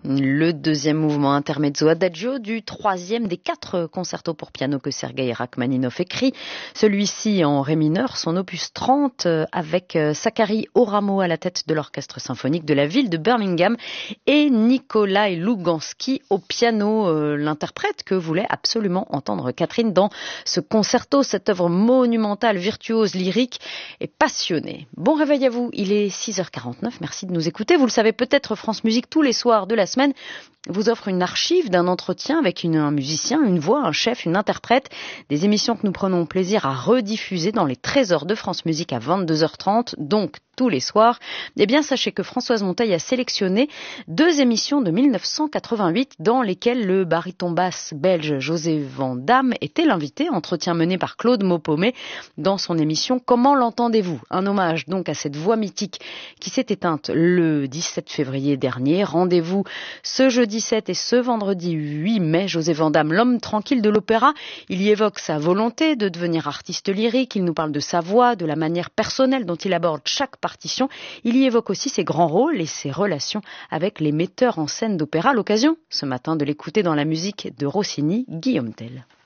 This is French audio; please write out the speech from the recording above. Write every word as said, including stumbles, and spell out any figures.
Le deuxième mouvement intermezzo adagio du troisième des quatre concertos pour piano que Sergueï Rachmaninov écrit. Celui-ci en ré mineur, son opus trente, avec Zacharie Oramo à la tête de l'orchestre symphonique de la ville de Birmingham et Nikolai Lugansky au piano, euh, l'interprète que voulait absolument entendre Catherine dans ce concerto, cette œuvre monumentale, virtuose, lyrique et passionnée. Bon réveil à vous, il est six heures quarante-neuf, merci de nous écouter. Vous le savez peut-être, France Musique tous les soirs de la semaine vous offre une archive d'un entretien avec une, un musicien, une voix, un chef, une interprète, des émissions que nous prenons plaisir à rediffuser dans les trésors de France Musique à vingt-deux heures trente, donc tous les soirs. Eh bien, sachez que Françoise Monteil a sélectionné deux émissions de mille neuf cent quatre-vingt-huit dans lesquelles le baryton basse belge José Van Damme était l'invité, entretien mené par Claude Maupomé dans son émission Comment l'entendez-vous ? Un hommage donc à cette voix mythique qui s'est éteinte le dix-sept février dernier. Rendez-vous ce jeudi sept et ce vendredi huit mai. José Van Damme, l'homme tranquille de l'opéra, il y évoque sa volonté de devenir artiste lyrique, il nous parle de sa voix, de la manière personnelle dont il aborde chaque partition. Il y évoque aussi ses grands rôles et ses relations avec les metteurs en scène d'opéra. L'occasion, ce matin, de l'écouter dans la musique de Rossini, Guillaume Tell.